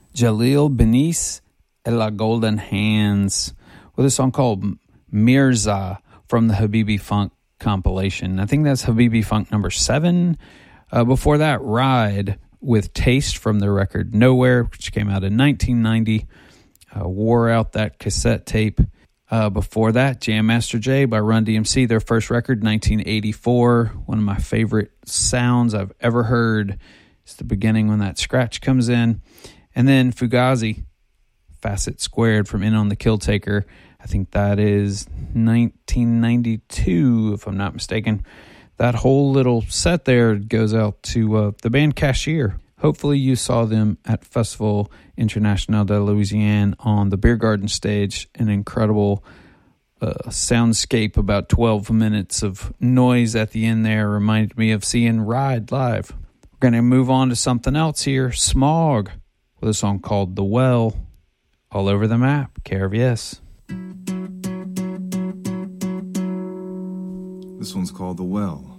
Jalil Benis and La Golden Hands with a song called Mirza from the Habibi Funk compilation. I think that's Habibi Funk number 7. Before that, Ride with Taste from the record Nowhere, which came out in 1990. Wore out that cassette tape. Before that, Jam Master Jay by Run DMC, their first record, 1984. One of my favorite sounds I've ever heard. It's the beginning when that scratch comes in. And then Fugazi, Facet Squared from In on the Kill Taker. I think that is 1992, if I'm not mistaken. That whole little set there goes out to the band Cashier. Hopefully you saw them at Festival International de Louisiane on the Beer Garden stage. An incredible soundscape, about 12 minutes of noise at the end there. Reminded me of seeing Ride live. We're going to move on to something else here. Smog with a song called The Well. All over the map. Care of Yes. This one's called The Well.